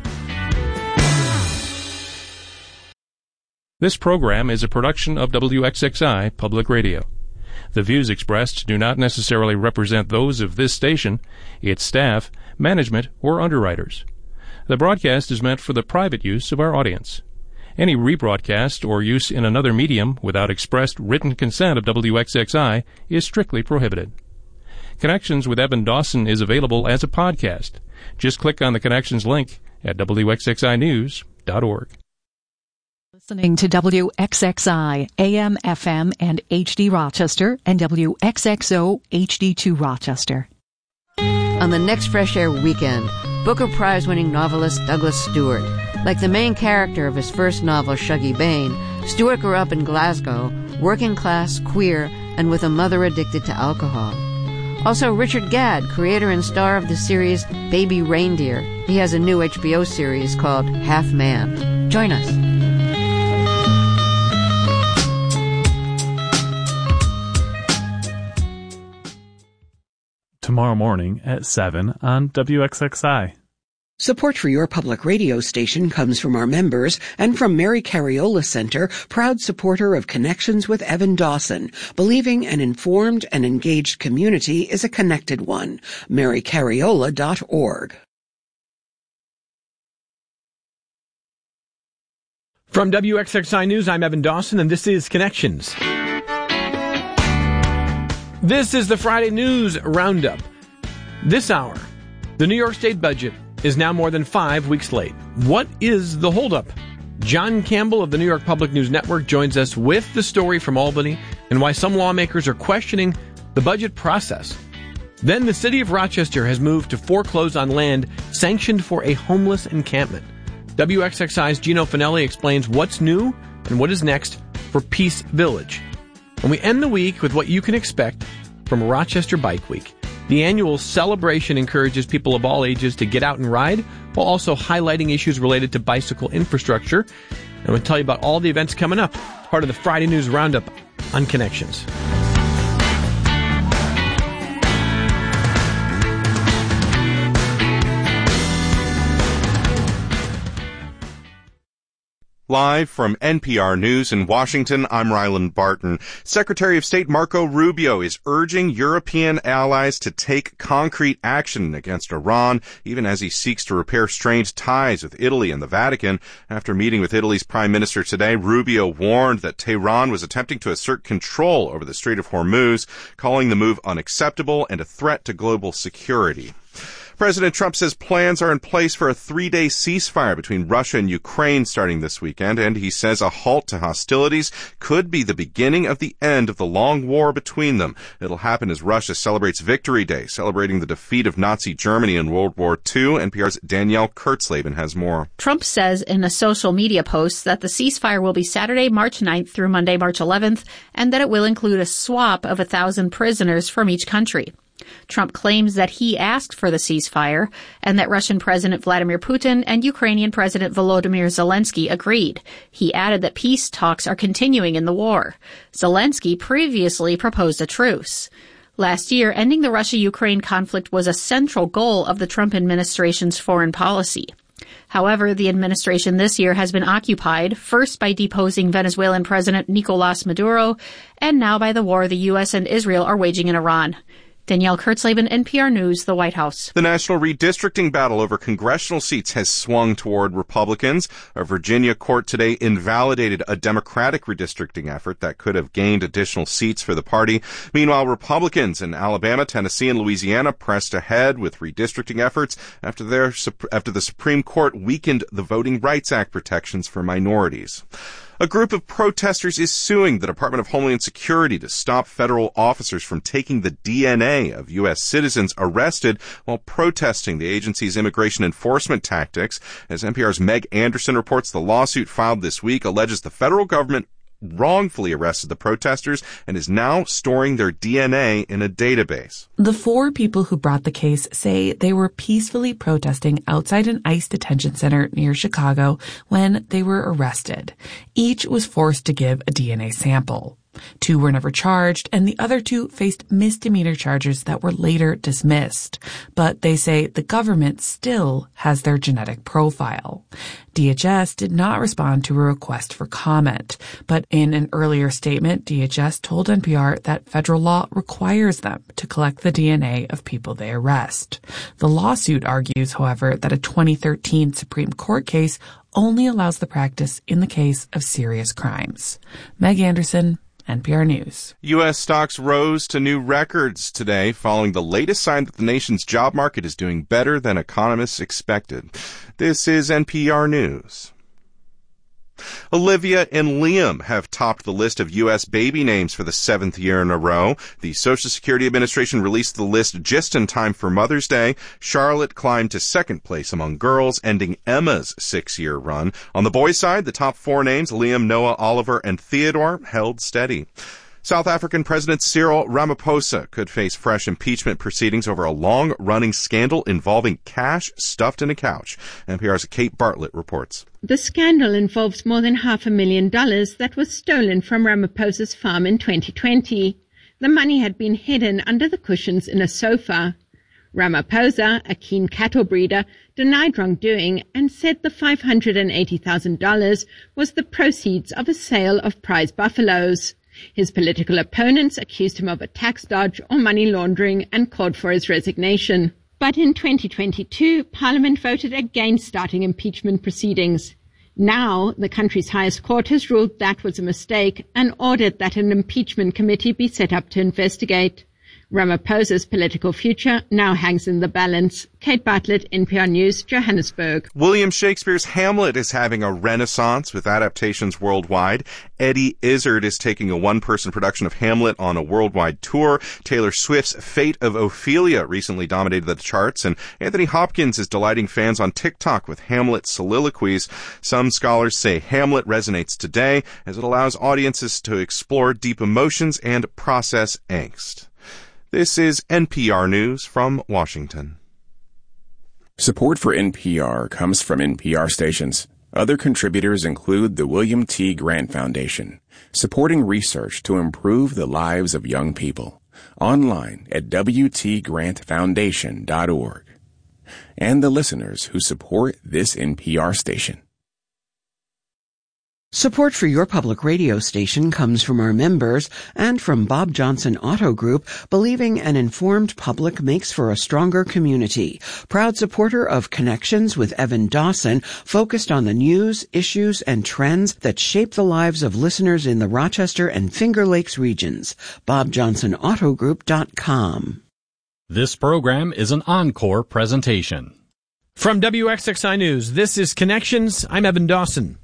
This program is a production of W X X I Public Radio. The views expressed do not necessarily represent those of this station, its staff, management, or underwriters. The broadcast is meant for the private use of our audience. Any rebroadcast or use in another medium without expressed written consent of W X X I is strictly prohibited. Connections with Evan Dawson is available as a podcast. Just click on the Connections link at W X X I news dot org. Listening to W X X I, A M, F M, and H D Rochester, and W X X O, H D two Rochester. On the next Fresh Air weekend, Booker Prize-winning novelist Douglas Stewart. Like the main character of his first novel, Shuggie Bain, Stewart grew up in Glasgow, working class, queer, and with a mother addicted to alcohol. Also, Richard Gadd, creator and star of the series Baby Reindeer. He has a new H B O series called Half Man. Join us. Tomorrow morning at seven on W X X I. Support for your public radio station comes from our members and from Mary Cariola Center, proud supporter of Connections with Evan Dawson, believing an informed and engaged community is a connected one. mary cariola dot org. From W X X I News, I'm Evan Dawson, and this is Connections. This is the Friday News Roundup. This hour, the New York State budget is now more than five weeks late. What is the holdup? John Campbell of the New York Public News Network joins us with the story from Albany and why some lawmakers are questioning the budget process. Then the city of Rochester has moved to foreclose on land sanctioned for a homeless encampment. W X X I's Gino Finelli explains what's new and what is next for Peace Village. And we end the week with what you can expect from Rochester Bike Week. The annual celebration encourages people of all ages to get out and ride, while also highlighting issues related to bicycle infrastructure. And we'll tell you about all the events coming up, part of the Friday News Roundup on Connections. Live from N P R News in Washington, I'm Ryland Barton. Secretary of State Marco Rubio is urging European allies to take concrete action against Iran, even as he seeks to repair strained ties with Italy and the Vatican. After meeting with Italy's Prime Minister today, Rubio warned that Tehran was attempting to assert control over the Strait of Hormuz, calling the move unacceptable and a threat to global security. President Trump says plans are in place for a three-day ceasefire between Russia and Ukraine starting this weekend, and he says a halt to hostilities could be the beginning of the end of the long war between them. It'll happen as Russia celebrates Victory Day, celebrating the defeat of Nazi Germany in World War Two. N P R's Danielle Kurtzleben has more. Trump says in a social media post that the ceasefire will be Saturday, March ninth through Monday, March eleventh, and that it will include a swap of a thousand prisoners from each country. Trump claims that he asked for the ceasefire and that Russian President Vladimir Putin and Ukrainian President Volodymyr Zelensky agreed. He added that peace talks are continuing in the war. Zelensky previously proposed a truce. Last year, ending the Russia-Ukraine conflict was a central goal of the Trump administration's foreign policy. However, the administration this year has been occupied, first by deposing Venezuelan President Nicolas Maduro, and now by the war the U S and Israel are waging in Iran. Danielle Kurtzleben, N P R News, the White House. The national redistricting battle over congressional seats has swung toward Republicans. A Virginia court today invalidated a Democratic redistricting effort that could have gained additional seats for the party. Meanwhile, Republicans in Alabama, Tennessee, and Louisiana pressed ahead with redistricting efforts after their after the Supreme Court weakened the Voting Rights Act protections for minorities. A group of protesters is suing the Department of Homeland Security to stop federal officers from taking the D N A of U S citizens arrested while protesting the agency's immigration enforcement tactics. As N P R's Meg Anderson reports, the lawsuit filed this week alleges the federal government wrongfully arrested the protesters and is now storing their D N A in a database. The four people who brought the case say they were peacefully protesting outside an ICE detention center near Chicago when they were arrested. Each was forced to give a D N A sample. Two were never charged, and the other two faced misdemeanor charges that were later dismissed. But they say the government still has their genetic profile. D H S did not respond to a request for comment, but in an earlier statement, D H S told N P R that federal law requires them to collect the D N A of people they arrest. The lawsuit argues, however, that a twenty thirteen Supreme Court case only allows the practice in the case of serious crimes. Meg Anderson, N P R News. U S stocks rose to new records today following the latest sign that the nation's job market is doing better than economists expected. This is N P R News. Olivia and Liam have topped the list of U S baby names for the seventh year in a row. The Social Security Administration released the list just in time for Mother's Day. Charlotte climbed to second place among girls, ending Emma's six-year run. On the boys' side, the top four names, Liam, Noah, Oliver, and Theodore, held steady. South African President Cyril Ramaphosa could face fresh impeachment proceedings over a long-running scandal involving cash stuffed in a couch. N P R's Kate Bartlett reports. The scandal involves more than half a million dollars that was stolen from Ramaphosa's farm in twenty twenty. The money had been hidden under the cushions in a sofa. Ramaphosa, a keen cattle breeder, denied wrongdoing and said the five hundred eighty thousand dollars was the proceeds of a sale of prize buffaloes. His political opponents accused him of a tax dodge or money laundering and called for his resignation. But in twenty twenty-two, Parliament voted against starting impeachment proceedings. Now, the country's highest court has ruled that was a mistake and ordered that an impeachment committee be set up to investigate. Ramaphosa's political future now hangs in the balance. Kate Bartlett, N P R News, Johannesburg. William Shakespeare's Hamlet is having a renaissance with adaptations worldwide. Eddie Izzard is taking a one-person production of Hamlet on a worldwide tour. Taylor Swift's Fate of Ophelia recently dominated the charts, and Anthony Hopkins is delighting fans on TikTok with Hamlet soliloquies. Some scholars say Hamlet resonates today as it allows audiences to explore deep emotions and process angst. This is N P R News from Washington. Support for N P R comes from N P R stations. Other contributors include the William T. Grant Foundation, supporting research to improve the lives of young people. Online at w t grant foundation dot org. And the listeners who support this N P R station. Support for your public radio station comes from our members and from Bob Johnson Auto Group, believing an informed public makes for a stronger community. Proud supporter of Connections with Evan Dawson, focused on the news, issues, and trends that shape the lives of listeners in the Rochester and Finger Lakes regions. bob johnson auto group dot com. This program is an encore presentation. From W X X I News, this is Connections. I'm Evan Dawson.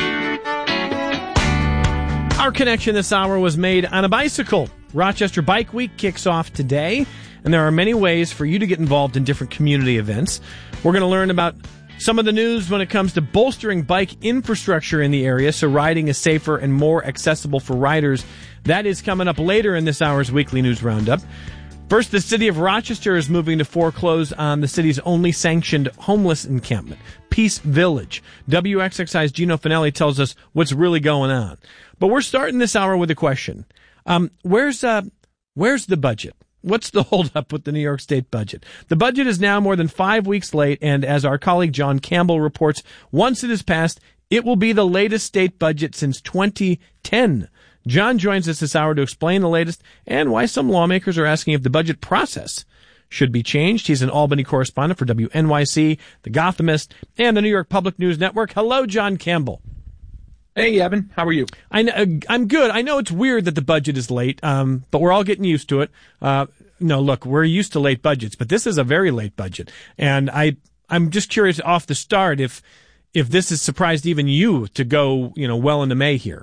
Our connection this hour was made on a bicycle. Rochester Bike Week kicks off today, and there are many ways for you to get involved in different community events. We're going to learn about some of the news when it comes to bolstering bike infrastructure in the area so riding is safer and more accessible for riders. That is coming up later in this hour's Weekly News Roundup. First, the city of Rochester is moving to foreclose on the city's only sanctioned homeless encampment, Peace Village. W X X I's Gino Finelli tells us what's really going on. But we're starting this hour with a question. Um, where's, uh, where's the budget? What's the holdup with the New York State budget? The budget is now more than five weeks late, and as our colleague John Campbell reports, once it is passed, it will be the latest state budget since twenty ten. John joins us this hour to explain the latest and why some lawmakers are asking if the budget process should be changed. He's an Albany correspondent for W N Y C, The Gothamist, and the New York Public News Network. Hello, John Campbell. Hey, Evan. How are you? I know, I'm good. I know it's weird that the budget is late, um, but we're all getting used to it. Uh, no, look, we're used to late budgets, but this is a very late budget. And I, I'm just curious off the start if, if this has surprised even you to go, you know, well into May here.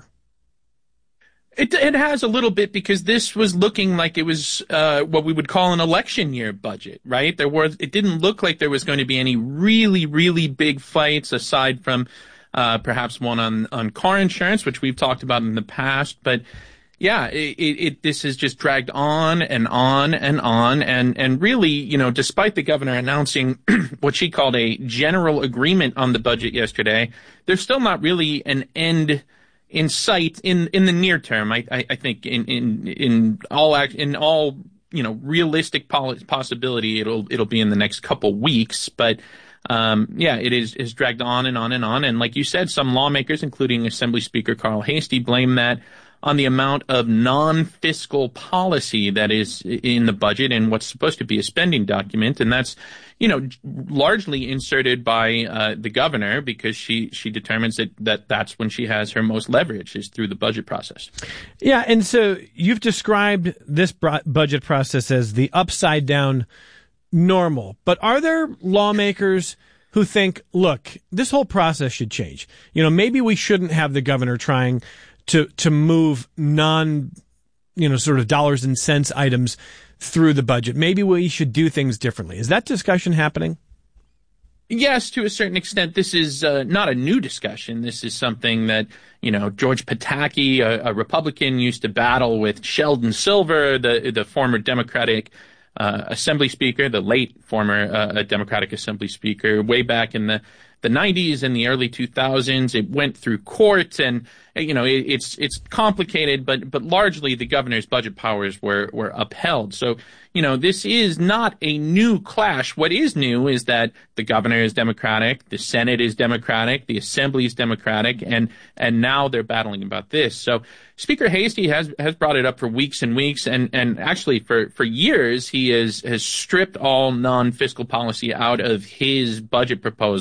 It, it has a little bit because this was looking like it was uh, what we would call an election year budget, right? There was, it didn't look like there was going to be any really, really big fights aside from uh, perhaps one on, on car insurance, which we've talked about in the past. But yeah, it, it, it this has just dragged on and on and on. And, and really, you know, despite the governor announcing what she called a general agreement on the budget yesterday, there's still not really an end in sight in, in the near term. I, I, I think in, in, in all act, in all, you know, realistic possibility, it'll, it'll be in the next couple weeks. But, um, yeah, it is, is dragged on and on and on. And like you said, some lawmakers, including Assembly Speaker Carl Heastie, blame that on the amount of non-fiscal policy that is in the budget and what's supposed to be a spending document. And that's, you know, largely inserted by uh, the governor because she, she determines that, that that's when she has her most leverage is through the budget process. Yeah, and so you've described this budget process as the upside down normal. But are there lawmakers who think, look, this whole process should change? You know, maybe we shouldn't have the governor trying to to move non, you know, sort of dollars and cents items through the budget. Maybe we should do things differently. Is that discussion happening? Yes, to a certain extent. This is uh, not a new discussion. This is something that, you know, George Pataki, a, a Republican, used to battle with Sheldon Silver, the the former Democratic uh, Assembly Speaker, the late former uh, Democratic Assembly Speaker, way back in the the nineties and the early two thousands. It went through court, and you know it, it's it's complicated, but but largely the governor's budget powers were were upheld. So you know this is not a new clash. What is new is that the governor is Democratic, the Senate is Democratic, the Assembly is Democratic, and and now they're battling about this. So Speaker Heastie has has brought it up for weeks and weeks, and and actually for for years he has has stripped all non-fiscal policy out of his budget proposal, the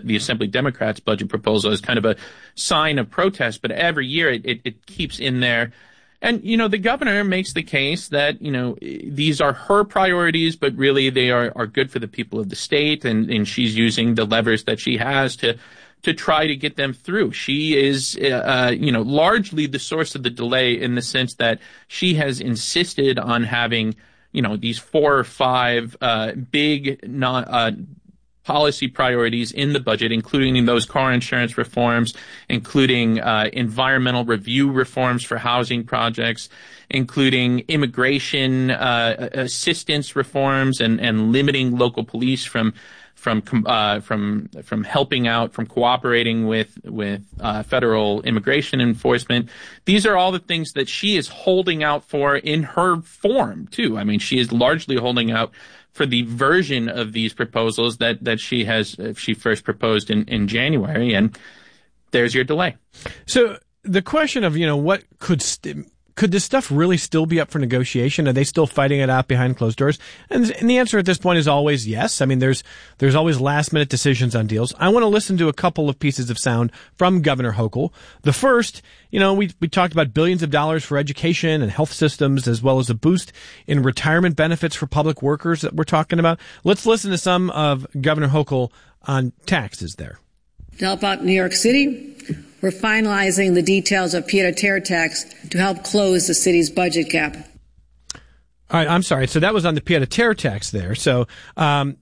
the Assembly Democrats' budget proposal as kind of a sign of protest, but every year it, it, it keeps in there. And, you know, the governor makes the case that, you know, these are her priorities, but really they are, are good for the people of the state, and, and she's using the levers that she has to to try to get them through. She is, uh, you know, largely the source of the delay in the sense that she has insisted on having, you know, these four or five uh, big non, uh, policy priorities in the budget, including those car insurance reforms, including uh, environmental review reforms for housing projects, including immigration uh, assistance reforms and, and limiting local police from from uh, from from helping out, from cooperating with with uh, federal immigration enforcement. These are all the things that she is holding out for in her form too. I mean, she is largely holding out for the version of these proposals that that she has uh, she first proposed in in January, and there's your delay. So the question of, you know, what could st- could this stuff really still be up for negotiation? Are they still fighting it out behind closed doors? And, and the answer at this point is always yes. I mean, there's there's always last minute decisions on deals. I want to listen to a couple of pieces of sound from Governor Hochul. The first, you know, we we talked about billions of dollars for education and health systems, as well as a boost in retirement benefits for public workers that we're talking about. Let's listen to some of Governor Hochul on taxes there. To help out New York City, we're finalizing the details of pied-à-terre tax to help close the city's budget gap. All right, I'm sorry. So that was on the pied-à-terre tax there. So um,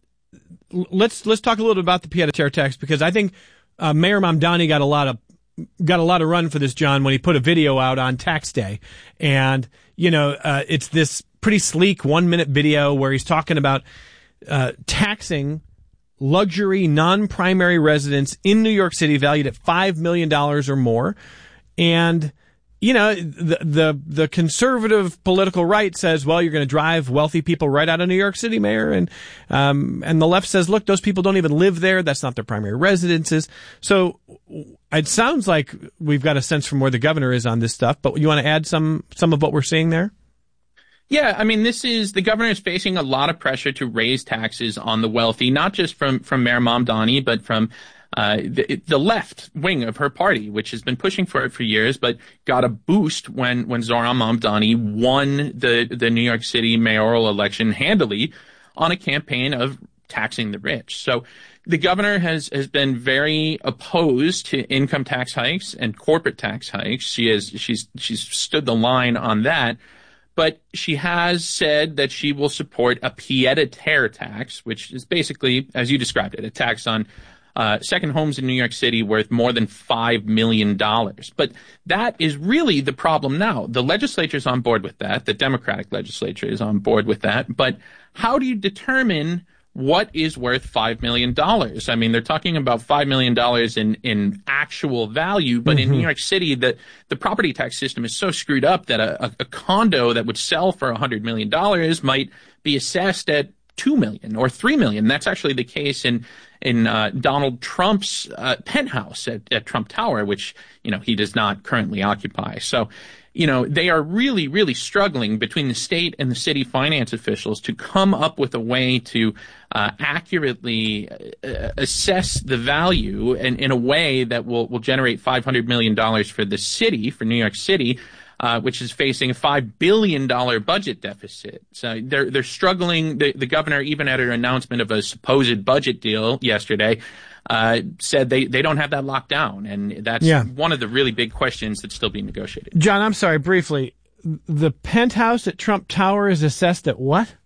let's let's talk a little bit about the pied-à-terre tax, because I think uh, Mayor Mamdani got a lot of got a lot of run for this, John, when he put a video out on tax day. And, you know, uh, it's this pretty sleek one-minute video where he's talking about uh, taxing luxury non-primary residents in New York City valued at five million dollars or more. And, you know, the, the, the conservative political right says, well, you're going to drive wealthy people right out of New York City, Mayor. And, um, and the left says, look, those people don't even live there. That's not their primary residences. So it sounds like we've got a sense from where the governor is on this stuff, but you want to add some, some of what we're seeing there? Yeah, I mean, this is, the governor is facing a lot of pressure to raise taxes on the wealthy, not just from, from Mayor Mamdani, but from uh, the, the left wing of her party, which has been pushing for it for years, but got a boost when, when Zohran Mamdani won the, the New York City mayoral election handily on a campaign of taxing the rich. So the governor has, has been very opposed to income tax hikes and corporate tax hikes. She has, she's, she's stood the line on that. But she has said that she will support a pied-à-terre tax, which is basically, as you described it, a tax on uh, second homes in New York City worth more than five million dollars. But that is really the problem now. The legislature is on board with that. The Democratic legislature is on board with that. But how do you determine what is worth five million dollars? I mean, they're talking about five million dollars in, in actual value, but mm-hmm. in New York City, the, the property tax system is so screwed up that a, a, a condo that would sell for one hundred million dollars might be assessed at two million dollars or three million dollars. That's actually the case in in uh, Donald Trump's uh, penthouse at, at Trump Tower, which, you know, he does not currently occupy. So, you know, they are really, really struggling between the state and the city finance officials to come up with a way to uh, accurately uh, assess the value in, in a way that will, will generate five hundred million dollars for the city, for New York City, uh, which is facing a five billion dollars budget deficit. So they're, they're struggling. The, the governor, even at her announcement of a supposed budget deal yesterday, Uh, said they, they don't have that locked down. And that's yeah. one of the really big questions that's still being negotiated. John, I'm sorry, briefly. The penthouse at Trump Tower is assessed at what?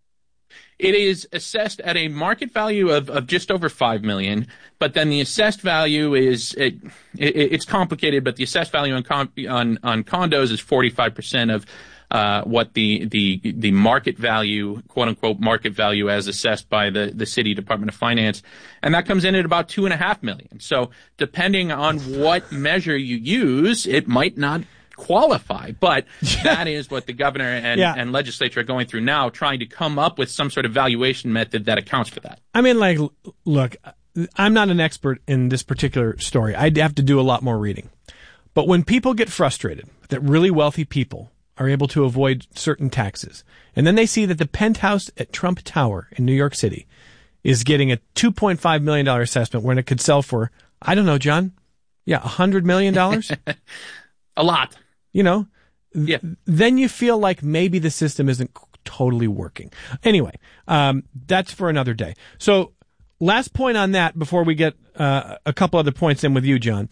It is assessed at a market value of, of just over five million dollars, but then the assessed value is, it, it, it's complicated, but the assessed value on, con, on, on condos is forty-five percent of Uh, what the, the, the market value, quote unquote, market value as assessed by the, the city Department of Finance. And that comes in at about two and a half million. So depending on what measure you use, it might not qualify. But that is what the governor and, yeah. and legislature are going through now, trying to come up with some sort of valuation method that accounts for that. I mean, like, look, I'm not an expert in this particular story. I'd have to do a lot more reading. But when people get frustrated that really wealthy people are able to avoid certain taxes, and then they see that the penthouse at Trump Tower in New York City is getting a two point five million dollars assessment when it could sell for, I don't know, John? Yeah, one hundred million dollars? A lot. You know? Yeah. Then you feel like maybe the system isn't totally working. Anyway, um, that's for another day. So last point on that before we get uh, a couple other points in with you, John.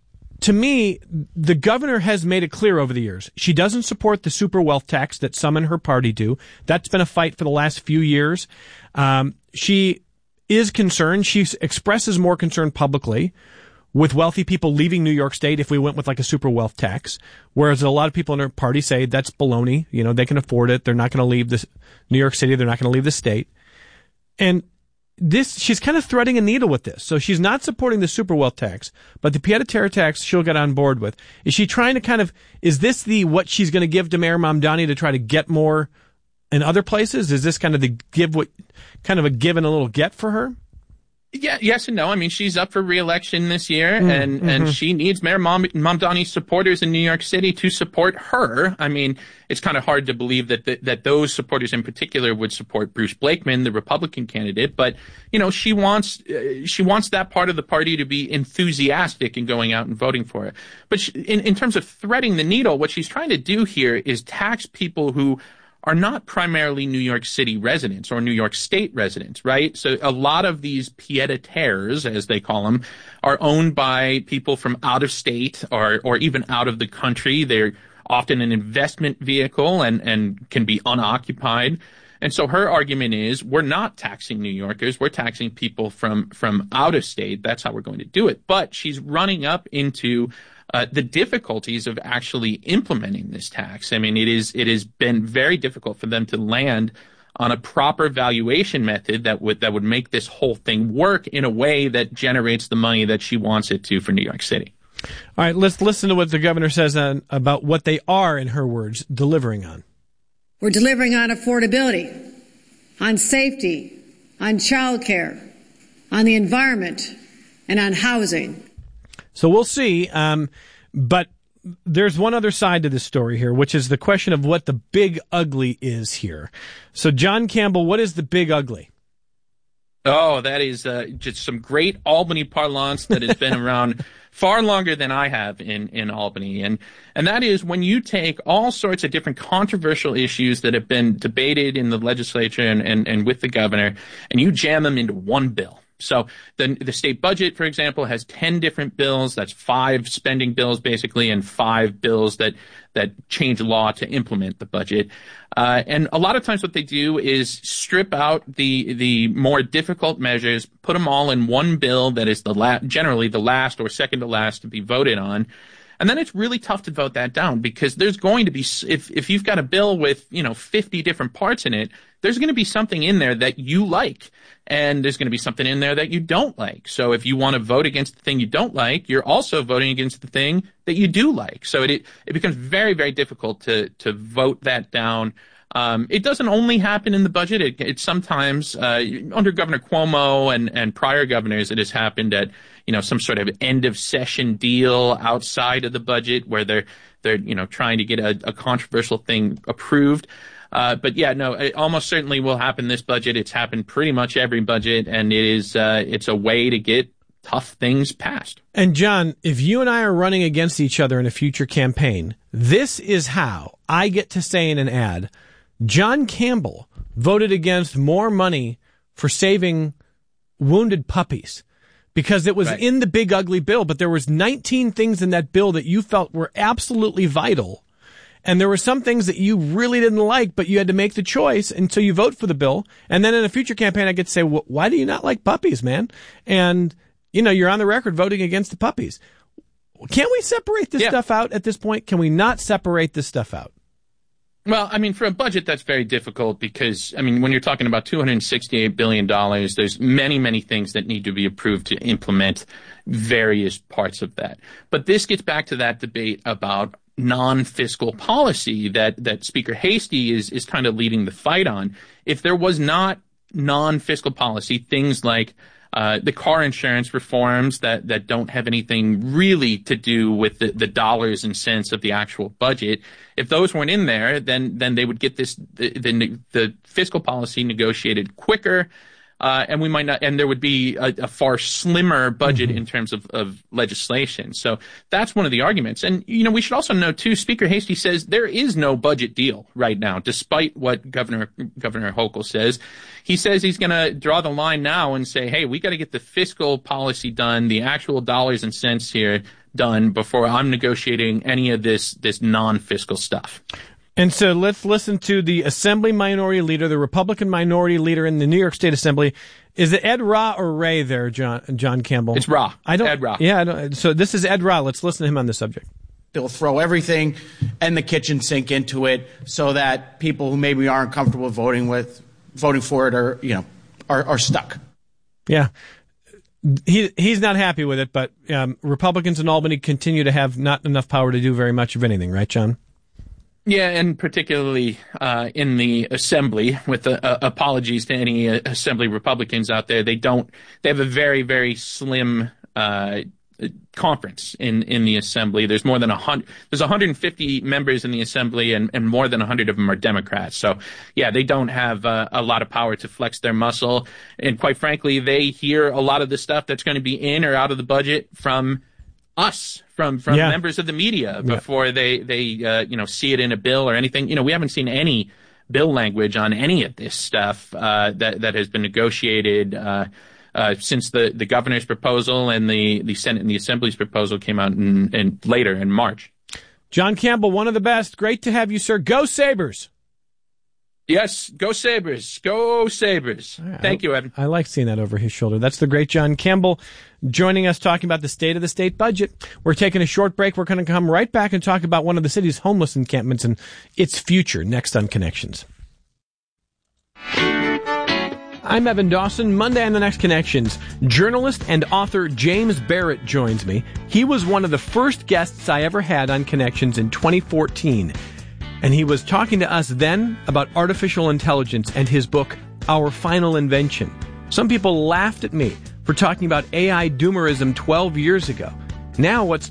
To me, the governor has made it clear over the years. She doesn't support the super wealth tax that some in her party do. That's been a fight for the last few years. Um, she is concerned. She expresses more concern publicly with wealthy people leaving New York State if we went with like a super wealth tax, whereas a lot of people in her party say that's baloney. You know, they can afford it. They're not going to leave this New York City. They're not going to leave the state. And this, she's kind of threading a needle with this. So she's not supporting the super wealth tax, but the pied-à-terre tax she'll get on board with. Is she trying to kind of, is this the, what she's going to give to Mayor Mamdani to try to get more in other places? Is this kind of the give what, kind of a give and a little get for her? Yeah, yes and no. I mean, she's up for re-election this year, Mm, and, mm-hmm. and she needs Mayor Mam- Mamdani's supporters in New York City to support her. I mean, it's kind of hard to believe that th- that those supporters in particular would support Bruce Blakeman, the Republican candidate. But you know, she wants uh, she wants that part of the party to be enthusiastic in going out and voting for her. But she, in in terms of threading the needle, what she's trying to do here is tax people who are not primarily New York City residents or New York State residents, right? So a lot of these pied-à-terres, as they call them, are owned by people from out of state or or even out of the country. They're often an investment vehicle and, and can be unoccupied. And so her argument is, we're not taxing New Yorkers, we're taxing people from, from out of state. That's how we're going to do it. But she's running up into Uh, the difficulties of actually implementing this tax. I mean, it is it has been very difficult for them to land on a proper valuation method that would that would make this whole thing work in a way that generates the money that she wants it to for New York City. All right, let's listen to what the governor says on, about what they are, in her words, delivering on. We're delivering on affordability, on safety, on childcare, on the environment, and on housing. So we'll see, um, but there's one other side to this story here, which is the question of what the big ugly is here. So, John Campbell, what is the big ugly? Oh, that is uh, just some great Albany parlance that has been around far longer than I have in, in Albany. And, and that is when you take all sorts of different controversial issues that have been debated in the legislature and, and, and with the governor, and you jam them into one bill. So the the state budget, for example, has ten different bills. That's five spending bills, basically, and five bills that that change law to implement the budget. Uh, and a lot of times what they do is strip out the the more difficult measures, put them all in one bill that is the la- generally the last or second to last to be voted on. And then it's really tough to vote that down because there's going to be, if if you've got a bill with, you know, fifty different parts in it, there's going to be something in there that you like. And there's going to be something in there that you don't like. So if you want to vote against the thing you don't like, you're also voting against the thing that you do like. So it it becomes very, very difficult to to vote that down. Um, it doesn't only happen in the budget. It, it sometimes, uh, under Governor Cuomo and, and prior governors, it has happened at, you know, some sort of end of session deal outside of the budget where they're, they're, you know, trying to get a, a controversial thing approved. Uh, but yeah, no, it almost certainly will happen this budget. It's happened pretty much every budget, and it is, uh, it's a way to get tough things passed. And John, if you and I are running against each other in a future campaign, this is how I get to say in an ad, John Campbell voted against more money for saving wounded puppies because it was right. in the big ugly bill, but there was nineteen things in that bill that you felt were absolutely vital. And there were some things that you really didn't like, but you had to make the choice until you vote for the bill. And then in a future campaign, I get to say, well, why do you not like puppies, man? And, you know, you're on the record voting against the puppies. Can't we separate this yeah. stuff out at this point? Can we not separate this stuff out? Well, I mean, for a budget, that's very difficult because, I mean, when you're talking about two hundred sixty-eight billion dollars, there's many, many things that need to be approved to implement various parts of that. But this gets back to that debate about non-fiscal policy that, that Speaker Hastie is, is kind of leading the fight on. If there was not non-fiscal policy, things like Uh, the car insurance reforms that, that don't have anything really to do with the, the dollars and cents of the actual budget. If those weren't in there, then then they would get this the the, the fiscal policy negotiated quicker, Uh, and we might not, and there would be a, a far slimmer budget mm-hmm. in terms of, of legislation. So that's one of the arguments. And, you know, we should also note too, Speaker Hastie says there is no budget deal right now, despite what Governor, Governor Hochul says. He says he's going to draw the line now and say, hey, we got to get the fiscal policy done, the actual dollars and cents here done before I'm negotiating any of this, this non-fiscal stuff. And so let's listen to the Assembly Minority Leader, the Republican Minority Leader in the New York State Assembly. Is it Ed Rah or Ray there, John John Campbell? It's Rah. I don't, Ed Rah. Yeah, I don't, so this is Ed Rah. Let's listen to him on this subject. They'll throw everything and the kitchen sink into it so that people who maybe aren't comfortable voting with voting for it are, you know, are, are stuck. Yeah. He he's not happy with it, but um, Republicans in Albany continue to have not enough power to do very much of anything, right, John? Yeah, and particularly uh, in the Assembly, with the, uh, apologies to any uh, Assembly Republicans out there, they don't. They have a very, very slim uh, conference in, in the Assembly. There's more than a hundred. There's one hundred fifty members in the Assembly, and, and more than one hundred of them are Democrats. So, yeah, they don't have uh, a lot of power to flex their muscle. And quite frankly, they hear a lot of the stuff that's going to be in or out of the budget from us, from from yeah. members of the media before yeah. they they uh, you know see it in a bill or anything. You know, we haven't seen any bill language on any of this stuff uh, that that has been negotiated uh, uh, since the, the governor's proposal and the, the Senate and the Assembly's proposal came out in, in later in March. John Campbell, one of the best. Great to have you, sir. Go Sabres. Yes, go Sabres. Go Sabres. Right, Thank I, you, Evan. I like seeing that over his shoulder. That's the great John Campbell joining us talking about the state of the state budget. We're taking a short break. We're going to come right back and talk about one of the city's homeless encampments and its future next on Connections. I'm Evan Dawson. Monday on the Next Connections, journalist and author James Barrett joins me. He was one of the first guests I ever had on Connections in twenty fourteen. And he was talking to us then about artificial intelligence and his book, Our Final Invention. Some people laughed at me for talking about A I doomerism twelve years ago. Now what's